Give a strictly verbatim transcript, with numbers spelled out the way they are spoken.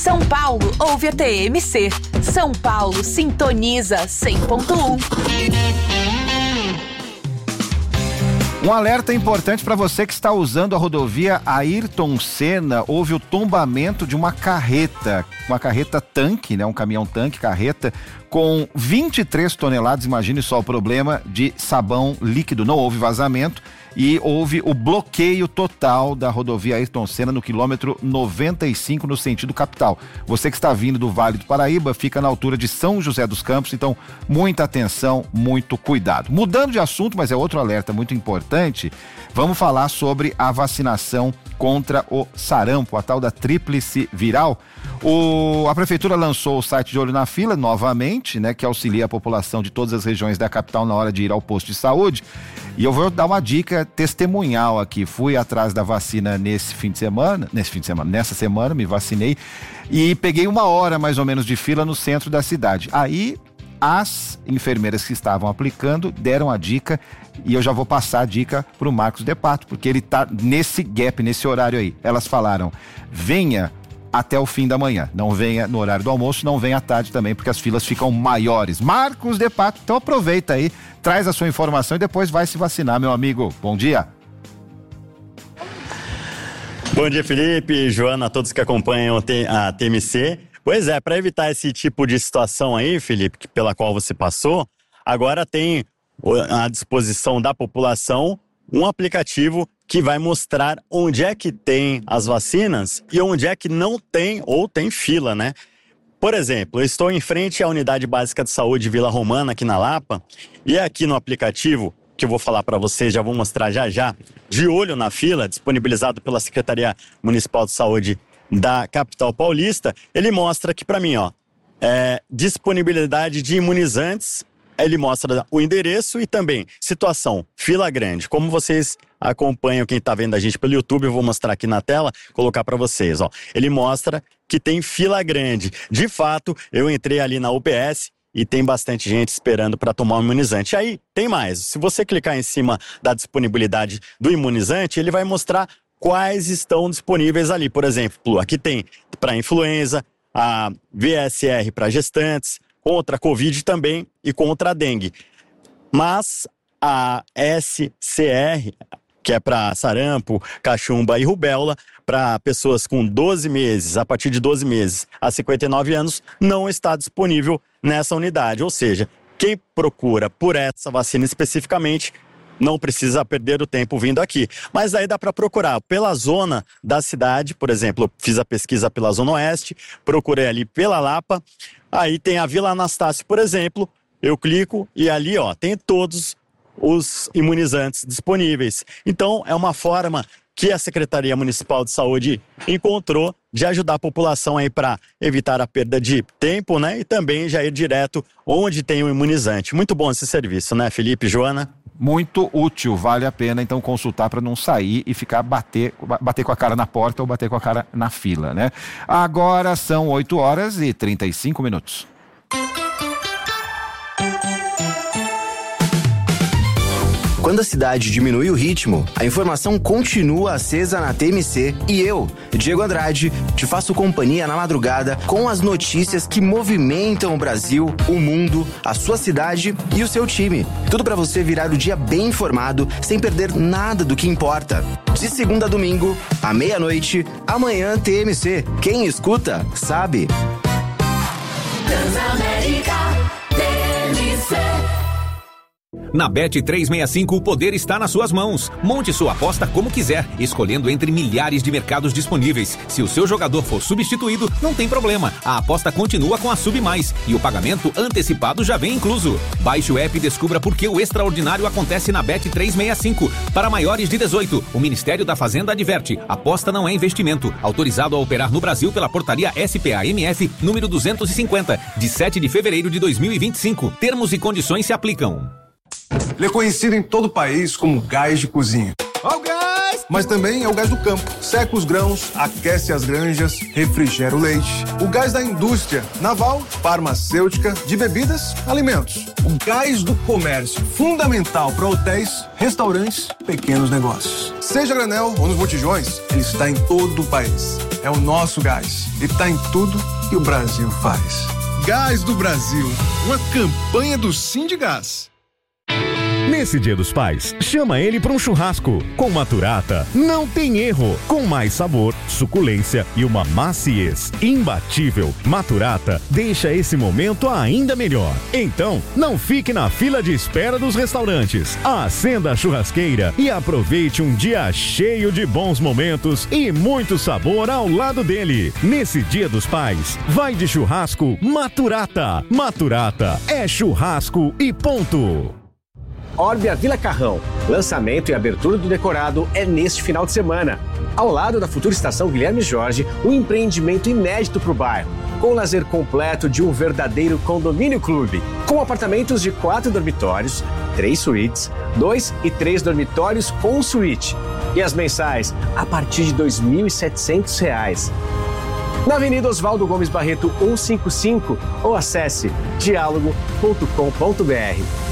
São Paulo ouve a T M C. São Paulo sintoniza cem ponto um. Um alerta importante para você que está usando a rodovia Ayrton Senna. Houve o tombamento de uma carreta, uma carreta tanque, né? Um caminhão tanque, carreta, com vinte e três toneladas, imagine só o problema, de sabão líquido. Não houve vazamento e houve o bloqueio total da rodovia Ayrton Senna no quilômetro noventa e cinco no sentido capital. Você que está vindo do Vale do Paraíba fica na altura de São José dos Campos, então muita atenção, muito cuidado. Mudando de assunto, mas é outro alerta muito importante, vamos falar sobre a vacinação contra o sarampo, a tal da tríplice viral. O, a prefeitura lançou o site de Olho na Fila novamente, né, que auxilia a população de todas as regiões da capital na hora de ir ao posto de saúde. E eu vou dar uma dica testemunhal aqui. Fui atrás da vacina nesse fim de semana, nesse fim de semana, nessa semana, me vacinei e peguei uma hora mais ou menos de fila no centro da cidade. Aí as enfermeiras que estavam aplicando deram a dica e eu já vou passar a dica para o Marcos De Pato, porque ele tá nesse gap, nesse horário aí. Elas falaram, venha até o fim da manhã, não venha no horário do almoço, não venha à tarde também, porque as filas ficam maiores. Marcos De Pato, então aproveita aí, traz a sua informação e depois vai se vacinar, meu amigo. Bom dia. Bom dia, Felipe, Joana, a todos que acompanham a T M C. Pois é, para evitar esse tipo de situação aí, Felipe, que, pela qual você passou, agora tem à disposição da população um aplicativo que vai mostrar onde é que tem as vacinas e onde é que não tem ou tem fila, né? Por exemplo, eu estou em frente à Unidade Básica de Saúde Vila Romana, aqui na Lapa, e aqui no aplicativo, que eu vou falar para vocês, já vou mostrar já já, de olho na fila, disponibilizado pela Secretaria Municipal de Saúde da capital paulista, ele mostra aqui para mim, ó, é, disponibilidade de imunizantes, ele mostra o endereço e também situação, fila grande. Como vocês acompanham, quem está vendo a gente pelo YouTube, eu vou mostrar aqui na tela, colocar para vocês, ó. Ele mostra que tem fila grande. De fato, eu entrei ali na U B S e tem bastante gente esperando para tomar o imunizante. Aí, tem mais. Se você clicar em cima da disponibilidade do imunizante, ele vai mostrar quais estão disponíveis ali. Por exemplo, aqui tem para influenza, a V S R para gestantes, contra a Covid também e contra a dengue. Mas a S C R, que é para sarampo, cachumba e rubéola, para pessoas com doze meses, a partir de doze meses a cinquenta e nove anos, não está disponível nessa unidade. Ou seja, quem procura por essa vacina especificamente não precisa perder o tempo vindo aqui. Mas aí dá para procurar pela zona da cidade, por exemplo, eu fiz a pesquisa pela Zona Oeste, procurei ali pela Lapa, aí tem a Vila Anastácio, por exemplo, eu clico e ali, ó, tem todos os imunizantes disponíveis. Então, é uma forma que a Secretaria Municipal de Saúde encontrou de ajudar a população aí para evitar a perda de tempo, né? E também já ir direto onde tem o imunizante. Muito bom esse serviço, né, Felipe, Joana? Muito útil, vale a pena então consultar para não sair e ficar bater, bater com a cara na porta ou bater com a cara na fila, né? Agora são oito horas e trinta e cinco minutos. Quando a cidade diminui o ritmo, a informação continua acesa na T M C e eu, Diego Andrade, te faço companhia na madrugada com as notícias que movimentam o Brasil, o mundo, a sua cidade e o seu time. Tudo para você virar o dia bem informado, sem perder nada do que importa. De segunda a domingo, à meia-noite, amanhã T M C. Quem escuta, sabe. Transamérica T M C. Na Bet trezentos e sessenta e cinco, o poder está nas suas mãos. Monte sua aposta como quiser, escolhendo entre milhares de mercados disponíveis. Se o seu jogador for substituído, não tem problema. A aposta continua com a Sub Mais e o pagamento antecipado já vem incluso. Baixe o app e descubra por que o extraordinário acontece na Bet trezentos e sessenta e cinco. Para maiores de dezoito, o Ministério da Fazenda adverte: aposta não é investimento. Autorizado a operar no Brasil pela portaria S P A M F número duzentos e cinquenta, de sete de fevereiro de dois mil e vinte e cinco. Termos e condições se aplicam. Ele é conhecido em todo o país como gás de cozinha. Ó o gás! mas também é o gás do campo. Seca os grãos, aquece as granjas, refrigera o leite. O gás da indústria naval, farmacêutica, de bebidas, alimentos. O gás do comércio, fundamental para hotéis, restaurantes, pequenos negócios. Seja granel ou nos botijões, ele está em todo o país. É o nosso gás e está em tudo que o Brasil faz. Gás do Brasil, uma campanha do Sindigás. Nesse Dia dos Pais, chama ele para um churrasco. Com Maturata, não tem erro. Com mais sabor, suculência e uma maciez imbatível, Maturata deixa esse momento ainda melhor. Então, não fique na fila de espera dos restaurantes. Acenda a churrasqueira e aproveite um dia cheio de bons momentos e muito sabor ao lado dele. Nesse Dia dos Pais, vai de churrasco Maturata. Maturata é churrasco e ponto. Orbia Vila Carrão. Lançamento e abertura do decorado é neste final de semana. Ao lado da futura estação Guilherme Jorge, um empreendimento inédito para o bairro, com o lazer completo de um verdadeiro condomínio clube, com apartamentos de quatro dormitórios, três suítes, dois e três dormitórios com suíte. E as mensais a partir de dois mil e setecentos reais. Na Avenida Oswaldo Gomes Barreto cento e cinquenta e cinco ou acesse diálogo ponto com ponto br.